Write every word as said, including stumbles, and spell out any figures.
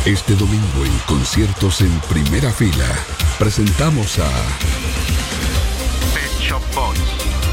Este domingo en Conciertos en Primera Fila, presentamos a Pet Shop Boys.